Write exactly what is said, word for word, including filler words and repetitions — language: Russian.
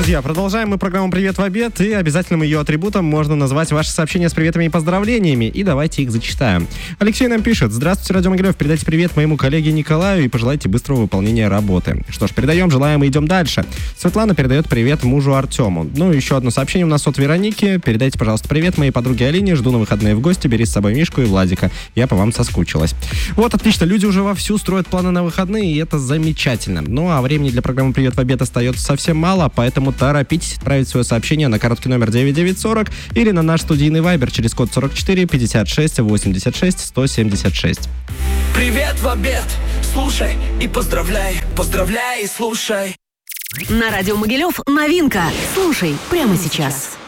друзья, продолжаем мы программу «Привет в обед», и обязательным ее атрибутом можно назвать ваши сообщения с приветами и поздравлениями, и давайте их зачитаем. Алексей нам пишет: «Здравствуйте, Радио Могилев, передайте привет моему коллеге Николаю и пожелайте быстрого выполнения работы». Что ж, передаем, желаем и идем дальше. Светлана передает привет мужу Артему. Ну, еще одно сообщение у нас от Вероники. Передайте, пожалуйста, привет моей подруге Алине, жду на выходные в гости, бери с собой Мишку и Владика, я по вам соскучилась. Вот, отлично, люди уже вовсю строят планы на выходные, и это замечательно. Ну, а времени для программы «Привет в обед» остается совсем мало, поэтому торопитесь отправить свое сообщение на короткий номер девять девять сорок или на наш студийный вайбер через код сорок четыре пятьдесят шесть восемьдесят шесть сто семьдесят шесть. Привет в обед, слушай и поздравляй, поздравляй и слушай. На Радио Могилев новинка. Слушай прямо сейчас.